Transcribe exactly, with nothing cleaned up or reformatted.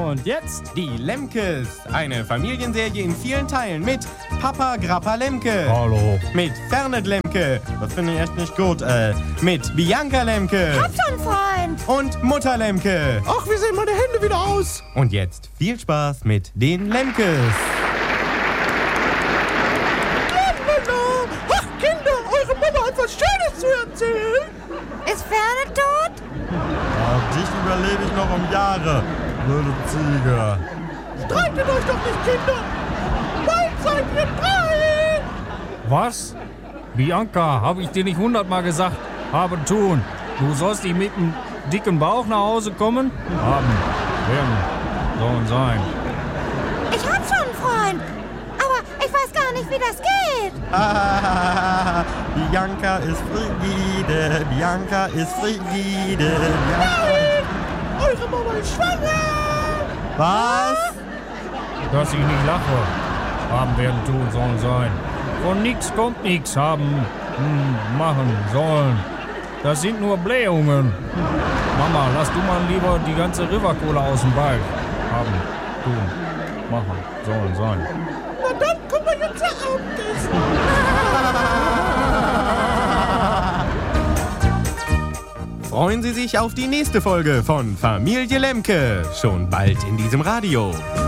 Und jetzt? Die Lemkes, eine Familienserie in vielen Teilen mit Papa Grappa Lemke. Hallo. Mit Fernet Lemke, das finde ich echt nicht gut, äh, mit Bianca Lemke. Hab schon, Freund. Und Mutter Lemke. Ach, wie sehen meine Hände wieder aus? Und jetzt viel Spaß mit den Lemkes. Ach, Kinder, eure Mama hat was Schönes zu erzählen. Ist Ferne tot? Ach, dich überlebe ich noch um Jahre, blöde Ziege. Streitet euch doch nicht, Kinder. Bald seid ihr drei. Was? Bianca, habe ich dir nicht hundertmal gesagt, haben tun. Du sollst nicht mit einem dicken Bauch nach Hause kommen? Haben, werden, sollen sein. Ich hab schon einen Freund. Aber ich weiß gar nicht, wie das geht. Ah, Bianca ist frigide, Bianca ist frigide. Bianca. Nein, eure Mama ist schwanger. Was? Dass ich nicht lache. Haben, werden, tun, sollen sein. Von nix kommt nix. Haben, hm, machen, sollen. Das sind nur Blähungen. Mama, lass du mal lieber die ganze River-Cola aus dem Ball. Haben, tun, machen, sollen sein. Na dann kommen wir jetzt zu Abendessen. Freuen Sie sich auf die nächste Folge von Familie Lemke. Schon bald in diesem Radio.